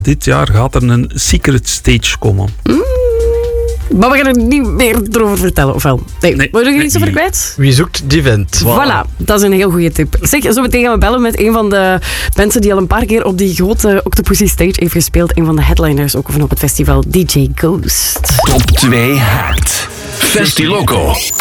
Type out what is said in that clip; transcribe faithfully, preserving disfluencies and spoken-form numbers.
Dit jaar gaat er een secret stage komen. Mm, maar we gaan er niet meer over vertellen, of wel? Nee, Nee, wil je er nee, iets over nee. kwijt? Wie zoekt, die vindt. Voilà, dat is een heel goede tip. Zeg, zo meteen gaan we bellen met een van de mensen die al een paar keer op die grote Octopussy Stage heeft gespeeld. Een van de headliners ook van op het festival, D J Ghost. Top twee Hacked. Festiloco.